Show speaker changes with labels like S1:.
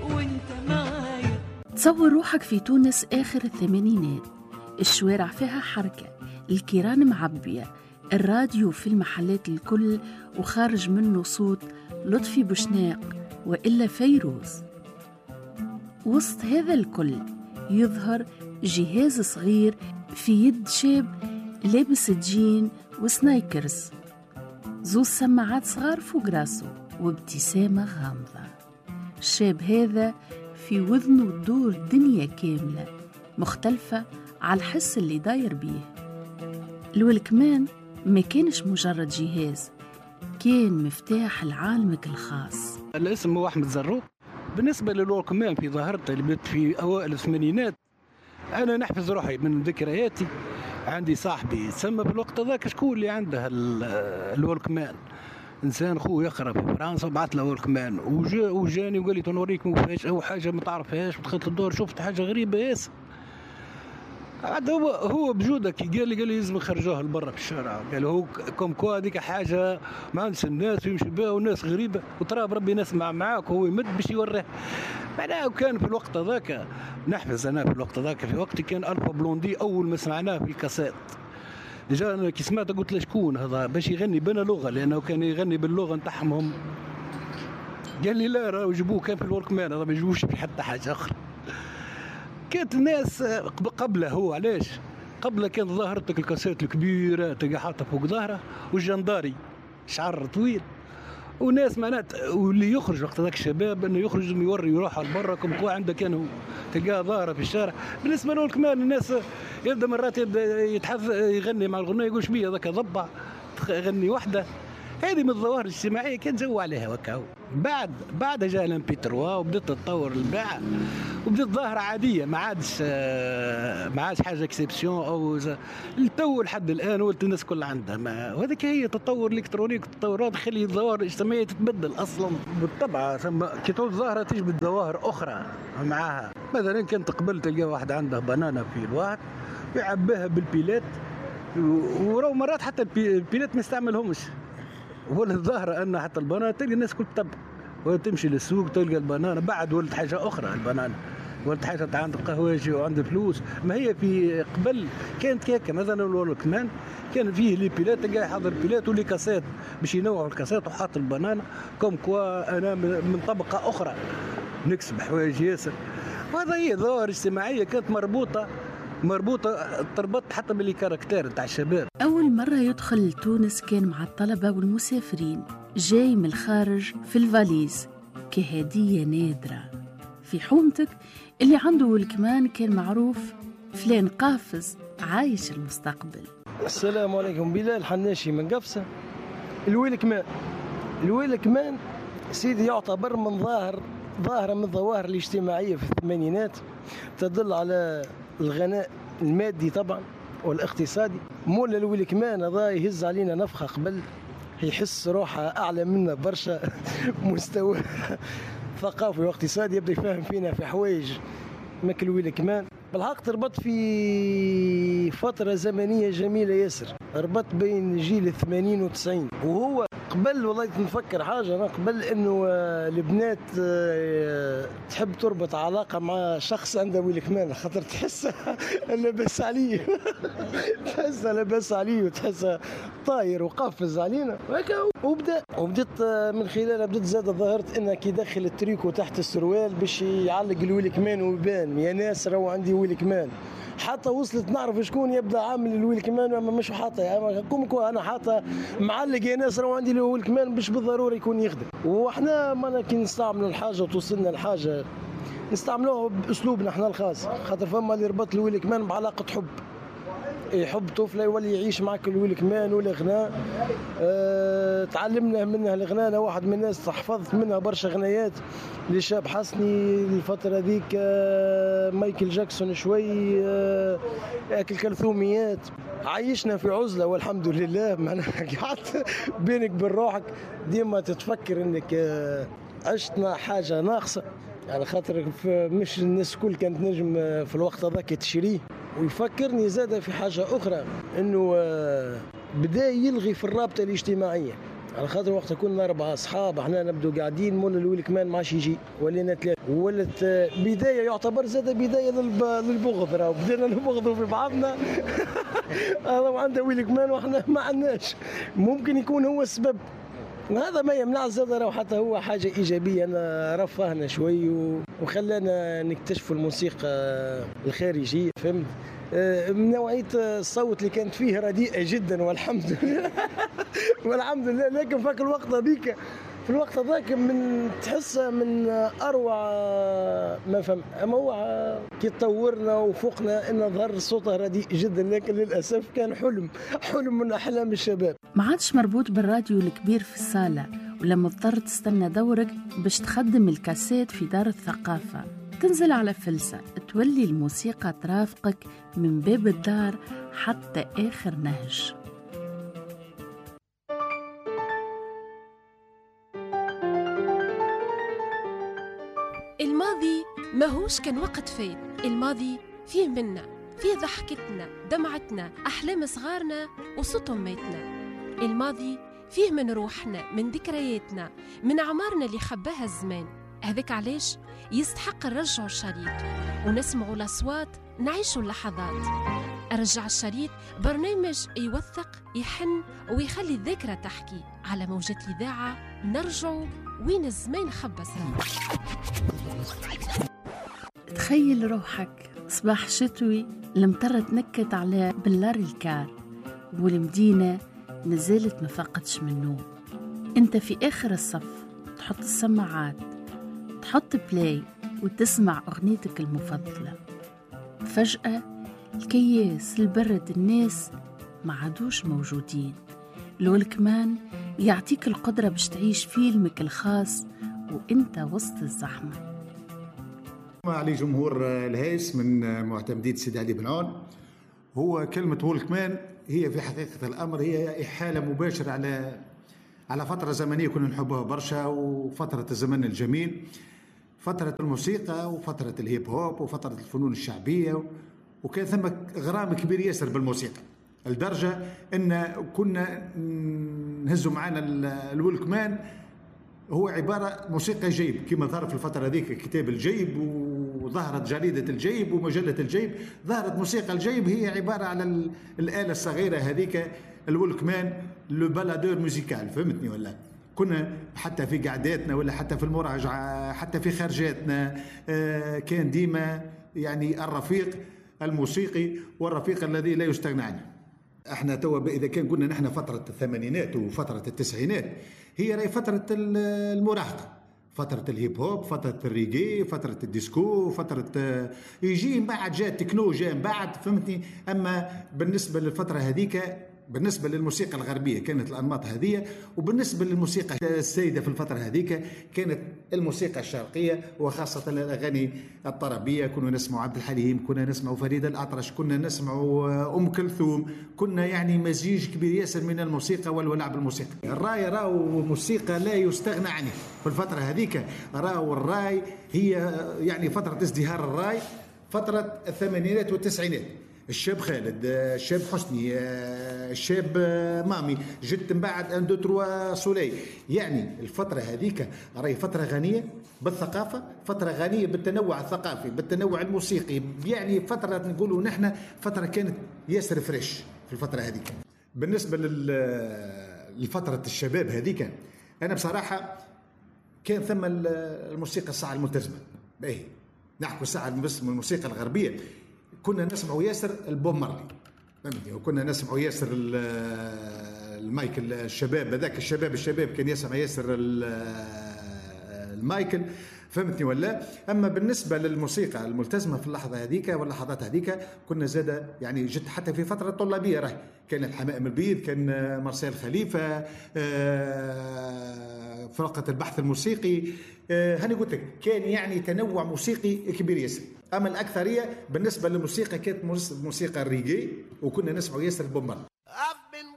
S1: وانت معايا.
S2: تصور روحك في تونس آخر الثمانينات، الشوارع فيها حركة، الكيران معبية، الراديو في المحلات الكل وخارج منه صوت لطفي بوشناق وإلا فيروز. وسط هذا الكل يظهر جهاز صغير في يد شاب لابس جين وسنايكرز، زوز سماعات صغار فوق راسه وابتسامة غامضة. الشاب هذا في وذنه تدور دنيا كاملة مختلفة على الحس اللي داير بيه. الولكمان ما كانش مجرد جهاز، كان مفتاح لعالمك الخاص.
S3: الاسم هو أحمد زروق. بالنسبة للولكمان في ظاهرته اللي بدأت في أوائل الثمانينات، أنا نحفظ روحي من ذكرياتي. عندي صاحبي سمى في الوقت ذاك شكون اللي عنده الولكمان، انسان خوه يقرا في فرنسا وبعث له ولكمان، وجاني وقال لي تنوريك مفاجاه او حاجه ما تعرفهاش. ودخلت الدور شفت حاجه غريبه ياسر. عاد هو بجوده كي قال لي لازم نخرجوها لبرا في الشارع. قال هو كوم كوا هذيك حاجه ما عندش الناس يمشي بها والناس غريبه وترى بربي ناس معاك وهو يمد باش يوريه. معناها كان في الوقت ذاك نحفظ انا في الوقت ذاك في وقتي كان الفا بلوندي اول ما سمعناه في الكاسيت. ديجا انا كي سمعته قلت له شكون هذا باش يغني بنا لغه، لانه كان يغني باللغه نتاعهم. قال لي لا راه يجيبوه كان في الوركمان، هذا ما يجيبوش في حتى حاجه اخرى. كانت الناس قبله هو علاش قبله كانت ظاهرتك الكاسيت الكبيره تلقى حاطه فوق ظهره والجنداري شعر طويل وناس معناتها. واللي يخرج وقت ذاك الشباب انه يخرج يوري روحه لبرا كم قوى عنده كان تلقاه ظاهره في الشارع. بالنسبه له كمان الناس يبدا مرات يبدا يغني مع الغناء يقول شبيه ذاك ضبع يغني وحده. هذه من الظواهر الاجتماعيه كان جو عليها وكاو. بعد جاء الامبي 3 وبدات تتطور الباعه وبدات ظاهره عاديه، ما عادش حاجه اكسبسيون او التو لحد الان ولت الناس كلها عندها. وهذيك هي تطور الالكترونيك والتطورات خلي الظواهر الاجتماعيه تتبدل اصلا بالطبع. كي تعود ظاهره تجبد ظواهر اخرى معاها. مثلا كنت قبل تلقى واحد عنده بنانه في الواحد يعبيها بالبيلات، ورو مرات حتى البيلات ما يستعملهمش. ولا الظاهره ان حتى البنانه تلقى الناس كل تبع وتمشي للسوق تلقى البنانه. بعد ولد حاجه اخرى البنانه، ولد حاجه عند قهوجي وعند فلوس. ما هي في قبل كانت هكا. مثلا الولكمان كان فيه لي بيلات تلقى حاضر بيلات ولي كاسات باش ينوعوا الكاسات وحاط البنانه كوم كوا انا من طبقه اخرى نكسب حوايج ياسر. وهذا هي ظواهر اجتماعيه كانت مربوطه تربط حتى بالكاركتير تاع الشباب.
S2: أول مرة يدخل تونس كان مع الطلبة والمسافرين، جاي من الخارج في الفاليز كهدية نادرة. في حومتك اللي عنده ولكمان كان معروف فلان قافز عايش المستقبل.
S4: السلام عليكم، بلال حناشي من قفصة. الولكمان سيدي يعتبر من ظاهرة من الظواهر الاجتماعية في الثمانينات، تدل على الغناء المادي طبعا والاقتصادي. مولا الولكمان هذا يهز علينا نفخة قبل، يحس روحه أعلى منا برشا مستوى ثقافي واقتصادي، يبدأ يفهم فينا في حوايج ماك الولكمان. بالحق تربط في فترة زمنية جميلة ياسر، ربط بين جيل 80 و90. وهو قبل والله نفكر حاجة، أنا قبل إنه البنات تحب تربط علاقة مع شخص عنده ولكمان، خاطر تحسها لاباس عليه تحسها لاباس عليه وتحسها طاير وقافز علينا. وبدت من خلالها بدت زاد ظاهرة إنه كي يدخل التريكو تحت السروال باش يعلق الولكمان ويبان يا ناس راهو عندي ولكمان. حتى وصلت نعرف شكون يبدا عامل الولكمان وما مش حاطه، يعني كوم انا حاطه معلق يا ناس راهو عندي الولكمان باش بالضروره يكون يخدم. وإحنا ما كي نستعملوا الحاجه وتوصلنا الحاجه نستعملوها باسلوبنا احنا الخاص، خاطر فما اللي ربط الولكمان بعلاقه حب، يحب طفله يولي يعيش معك الولكمان والغناء. تعلمنا منها الغناء. انا واحد من الناس حفظت منها برشا غنايات لشاب حسني الفتره ذيك، مايكل جاكسون شوي، الكلثوميات. عايشنا في عزله والحمد لله. معناها قعدت بينك وبين روحك ديما تتفكر انك عشت مع حاجه ناقصه، يعني خاطر مش الناس كل كانت نجم في الوقت هذاك تشريه. ويفكرني زاد في حاجة أخرى، أنه بدأ يلغي في الرابطة الاجتماعية. على خاطر وقت كنا 4 أصحاب احنا نبدو قاعدين مولا الولي كمان ما عادش يجي، ولينا 3 ولت بدايه يعتبر زاد بدايه للبغض، راهو بدينا نبغضوا في بعضنا. هذا عنده ولي كمان واحنا ما عندناش، ممكن يكون هو السبب. هذا ما يمنع زاد راهو حتى هو حاجه ايجابيه، انا رفهنا شوي وخلانا نكتشفوا الموسيقى الخارجيه، فهمت؟ من نوعيه الصوت اللي كانت فيه رديئه جدا والحمد لله. والحمد لله. لكن فاك الوقت هذيك، في الوقت هذاك من تحسها من اروع ما فهم. اما هو كي تطورنا وفوقنا ان ظهر صوته رديء جدا، لكن للاسف كان حلم من احلام الشباب.
S2: ما عادش مربوط بالراديو الكبير في الصالة، ولما اضطر تستنى دورك باش تخدم الكاسيت في دار الثقافة، تنزل على فلسة تولي الموسيقى ترافقك من باب الدار حتى آخر نهج.
S1: الماضي ماهوش كان وقت فات، الماضي فيه منا، فيه ضحكتنا، دمعتنا، أحلام صغارنا وصوت أماتنا. الماضي فيه من روحنا، من ذكرياتنا، من أعمارنا اللي خباها الزمان. هذاك علاش يستحق نرجعوا الشريط ونسمعوا الأصوات، نعيشوا اللحظات. أرجع الشريط برنامج يوثق، يحن ويخلي الذاكرة تحكي. على موجة الإذاعة نرجعوا وين الزمان خبى سراب.
S2: تخيل روحك صباح شتوي، المطر تنكت على بلار الكار والمدينة نزلت ما فقدش من النوم. انت في آخر الصف تحط السماعات، تحط بلاي وتسمع أغنيتك المفضلة. فجأة الكياس، البرد، الناس ما عادوش موجودين. لو الكمان يعطيك القدرة باش تعيش فيلمك الخاص وانت وسط الزحمة.
S5: علي جمهور الهيس من معتمدين سيدي علي بن عون. هو كلمة وولكمان هي في حقيقة الأمر هي إحالة مباشرة على فترة زمنية كنا نحبها برشا، وفترة الزمن الجميل، فترة الموسيقى وفترة الهيب هوب وفترة الفنون الشعبية، وكان ثم غرام كبير ياسر بالموسيقى لدرجة أن كنا نهزوا معنا الولكمان. هو عبارة موسيقى جيب كما ظهر في الفترة هذيك كتاب الجيب، وظهرت جريدة الجيب ومجلة الجيب، ظهرت موسيقى الجيب هي عبارة على الآلة الصغيرة هذيك الولكمان، لو بالادور موسيقال، فهمتني ولا؟ كنا حتى في قعداتنا ولا حتى في المراجعة حتى في خرجاتنا كان ديما يعني الرفيق الموسيقي والرفيق الذي لا يستغنى عنه. احنا توا اذا كان قلنا نحن فتره الثمانينات وفتره التسعينات هي راهي فتره المراهقه، فتره الهيب هوب، فتره الريغي، فتره الديسكو، فتره يجي من بعد جاء التكنو جاء من بعد، فهمتني. اما بالنسبه للفتره هذيك بالنسبة للموسيقى الغربية كانت الأنماط هذه، وبالنسبة للموسيقى السيدة في الفترة هذيك كانت الموسيقى الشرقية وخاصة الأغاني الطربية. كنا نسمع عبد الحليم، كنا نسمع فريد الأطرش، كنا نسمع أم كلثوم، كنا يعني مزيج كبير ياسر من الموسيقى والولع بالموسيقى. الراي راهو موسيقى لا يستغنى عنه في الفترة هذيك. راهو الراي هي يعني فترة ازدهار الراي، فترة الثمانينات والتسعينات. الشاب خالد، الشاب حسني، الشاب مامي، جت من بعد ان دو تروا سولي. يعني الفترة هذيك راهي فترة غنية بالثقافة، فترة غنية بالتنوع الثقافي، بالتنوع الموسيقي، يعني فترة نقولوا نحن فترة كانت ياسر فريش في الفترة هذيك. بالنسبة لفترة الشباب هذيك أنا بصراحة كان ثم الموسيقى الساعة الملتزمة، باهي نحكوا ساعة الموسيقى الغربية. كنا نسمعوا ياسر البوب مارلي، فهمتني، وكنا نسمعوا ياسر المايكل. الشباب هذاك الشباب كان يسمع ياسر المايكل، فهمتني ولا؟ اما بالنسبه للموسيقى الملتزمه في اللحظه هذيك واللحظات هذيك كنا زاد يعني جد حتى في فتره طلابيه راهي كان الحمائم البيض، كان مارسيل خليفه، فرقه البحث الموسيقي، هاني قلت لك كان يعني تنوع موسيقي كبير ياسر. اما الاكثريه بالنسبه للموسيقى كانت موسيقى الريغي، وكنا نسمعوا ياسر بومبر.